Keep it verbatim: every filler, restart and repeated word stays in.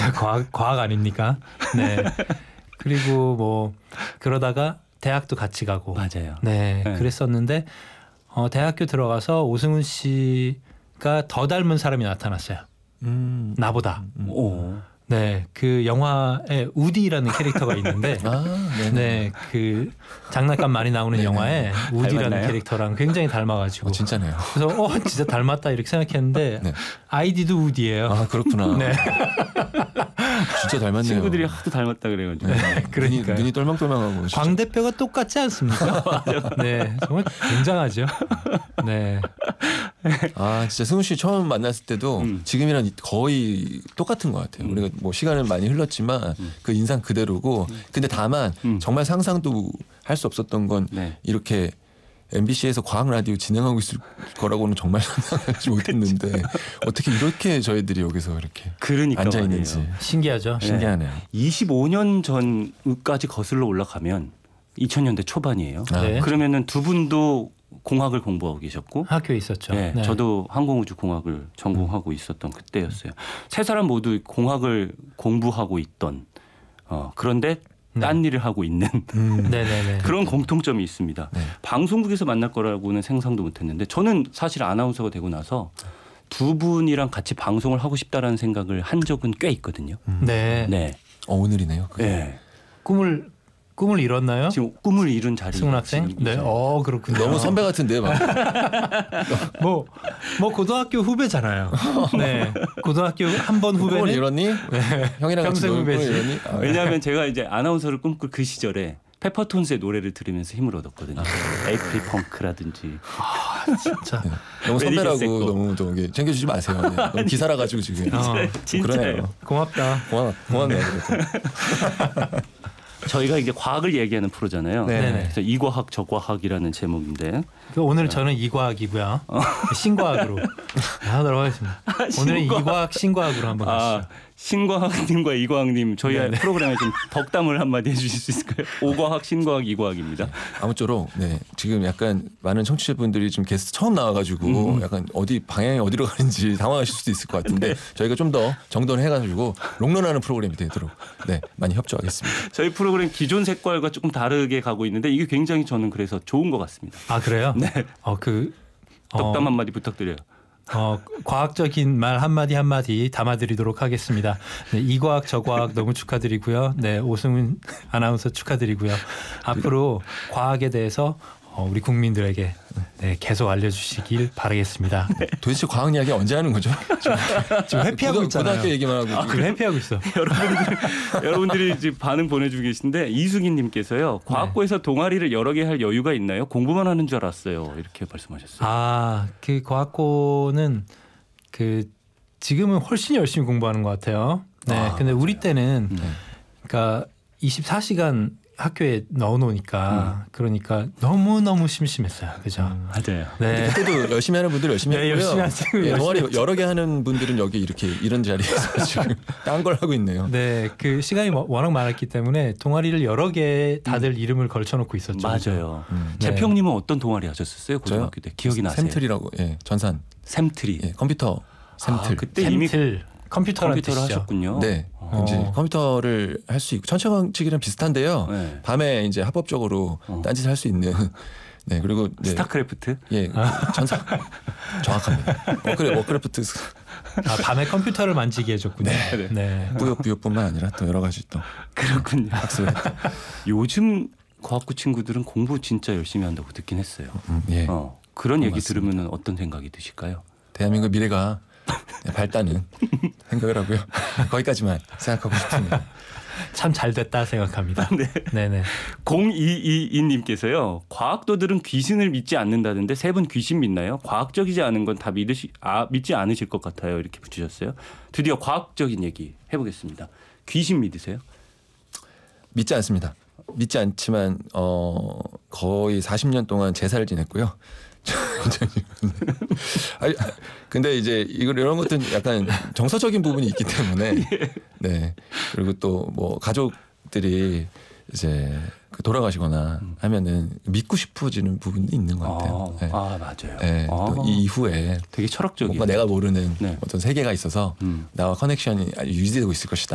과학 과학 아닙니까? 네. 그리고 뭐 그러다가 대학도 같이 가고. 맞아요. 네, 네. 그랬었는데 어, 대학교 들어가서 오승훈 씨가 더 닮은 사람이 나타났어요. 음. 나보다. 음. 오. 네, 그 영화에 우디라는 캐릭터가 있는데, 아, 네네. 네, 그 장난감 많이 나오는 네네. 영화에 우디라는 닮았나요? 캐릭터랑 굉장히 닮아가지고. 어, 진짜네요. 그래서 어 진짜 닮았다 이렇게 생각했는데 네. 아이디도 우디예요. 아 그렇구나. 네, 진짜 닮았네요. 친구들이 하도 닮았다 그래가지고. 네. 그러니까요. 눈이, 눈이 똘망똘망하고. 진짜. 광 대표가 똑같지 않습니까? 네, 정말 굉장하죠. 네, 아 진짜 승훈 씨 처음 만났을 때도 음. 지금이랑 거의 똑같은 것 같아요. 음. 우리가 뭐 시간은 많이 흘렀지만 음. 그 인상 그대로고. 근데 다만 음. 정말 상상도 할 수 없었던 건 네. 이렇게 엠비씨에서 과학 라디오 진행하고 있을 거라고는 정말 상상하지 못했는데 어떻게 이렇게 저희들이 여기서 이렇게 그러니까 앉아 말이에요. 있는지 신기하죠. 네. 신기하네요. 이십오 년 전까지 거슬러 올라가면 이천 년대 초반이에요. 아, 네. 그러면은 두 분도 공학을 공부하고 계셨고, 학교에 있었죠. 네, 네. 저도 항공우주공학을 전공하고 있었던 그때였어요. 세 사람 모두 공학을 공부하고 있던 어, 그런데 딴 일을 하고 있는 음. 네네네. 그런 공통점이 있습니다. 네. 방송국에서 만날 거라고는 상상도 못했는데 저는 사실 아나운서가 되고 나서 두 분이랑 같이 방송을 하고 싶다라는 생각을 한 적은 꽤 있거든요. 네. 네, 어, 오늘이네요. 그게. 네. 꿈을 꿈을 이뤘나요? 지금 꿈을 이룬 자리. 승훈 학생? 네. 어 그렇군요. 너무 선배 같은데 막. 뭐, 뭐 고등학교 후배잖아요. 네. 고등학교 한 번 꿈을 후배는 이뤘니? 형이랑 같이 평생 놀 꿈을 후배지. 이뤘니? 아, 왜냐하면 제가 이제 아나운서를 꿈꿀 그 시절에 페퍼톤스의 노래를 들으면서 힘을 얻었거든요. 에이프릴 펑크라든지. 진짜. 네. 너무 메디컬 선배라고 섹고. 너무 좀 이렇게 챙겨주지 마세요. 네. 너무 기사라 가지고 지금. 어, 진짜예요. 그러네요. 고맙다. 고맙, 고맙네요. 그래도. 저희가 이제 과학을 얘기하는 프로잖아요. 네. 그래서 이과학 저과학이라는 제목인데 그 오늘 저는 이과학이고요. 신과학으로 하도록 하겠습니다. 오늘은 신과학. 이과학 신과학으로 한번 아, 가시죠. 신과학님과 이과학님 저희 네네. 프로그램에 좀 덕담을 한마디 해주실 수 있을까요? 오과학, 신과학, 이과학입니다. 아무쪼록 네 지금 약간 많은 청취자분들이 지금 게스트 처음 나와가지고 음. 약간 어디 방향이 어디로 가는지 당황하실 수도 있을 것 같은데 저희가 좀 더 정돈을 해가지고 롱런하는 프로그램이 되도록 네 많이 협조하겠습니다. 저희 프로그램 기존 색깔과 조금 다르게 가고 있는데 이게 굉장히 저는 그래서 좋은 것 같습니다. 아 그래요? 네. 어, 그 어, 덕담 한마디 부탁드려요. 어, 과학적인 말 한마디 한마디 담아드리도록 하겠습니다. 네, 이과학 저과학 너무 축하드리고요. 네, 오승훈 아나운서 축하드리고요. 앞으로 과학에 대해서 어, 우리 국민들에게 네, 계속 알려주시길 바라겠습니다. 도대체 과학 이야기 언제 하는 거죠? 지금 회피하고 고등- 있잖아요. 고등학교 얘기만 하고 지금. 지금 회피하고 있어. 여러분들, 여러분들이 지금 반응 보내주고 계신데 이수기님께서요. 과학고에서 동아리를 여러 개 할 여유가 있나요? 공부만 하는 줄 알았어요. 이렇게 말씀하셨어요. 아, 그 과학고는 그 지금은 훨씬 열심히 공부하는 것 같아요. 네, 아, 근데 우리 때는 네. 그러니까 이십사 시간 학교에 넣어놓으니까 그러니까 너무 너무 심심했어요. 그죠? 맞아요. 네. 그때도 열심히 하는 분들 열심히 네, 했고요. 열심히 하시고 예, 열심히 동아리 했죠. 여러 개 하는 분들은 여기 이렇게 이런 자리에서 지금 딴 걸 하고 있네요. 네, 그 시간이 워- 워낙 많았기 때문에 동아리를 여러 개 다들 이름을 걸쳐놓고 있었죠. 맞아요. 음. 네. 재평님은 어떤 동아리 하셨었어요? 고등학교 때 기억이 나세요? 샘틀이라고 예 전산 샘트리. 예, 컴퓨터 샘틀. 아, 그때 이미 샘틀 컴퓨터라는 컴퓨터를 뜻이죠. 하셨군요. 네, 어. 이제 컴퓨터를 할 수 있고 천체관측이랑 비슷한데요. 네. 밤에 이제 합법적으로 어. 딴짓을 할 수 있는. 네 그리고 네, 스타크래프트. 예 전산 정확합니다. 워크래, 워크래프트 아, 밤에 컴퓨터를 만지게 해줬군요. 네. 네. 무역 비용뿐만 아니라 또 여러 가지 또 그렇군요. 학습을 했죠. 요즘 과학부 친구들은 공부 진짜 열심히 한다고 듣긴 했어요. 음, 예. 어, 그런 어, 얘기 맞습니다. 들으면 어떤 생각이 드실까요? 대한민국 미래가 밝다는 생각을 하고요. 거기까지만 생각하고 싶습니다. 참 잘 됐다 생각합니다. 네. 네네. 공이이이님께서요. 과학도들은 귀신을 믿지 않는다던데 세 분 귀신 믿나요? 과학적이지 않은 건 다 믿으시 아, 믿지 않으실 것 같아요. 이렇게 붙이셨어요. 드디어 과학적인 얘기 해보겠습니다. 귀신 믿으세요? 믿지 않습니다. 믿지 않지만 어, 거의 사십 년 동안 제사를 지냈고요. 아니, 근데 이제 이걸 이런 것들은 약간 정서적인 부분이 있기 때문에 네 그리고 또 뭐 가족들이 이제 그 돌아가시거나 하면은 믿고 싶어지는 부분도 있는 것 같아요. 아, 네. 아 맞아요. 네, 아, 또 이후에 되게 철학적이에요. 뭔가 내가 모르는 네. 어떤 세계가 있어서 음. 나와 커넥션이 아주 유지되고 있을 것이다.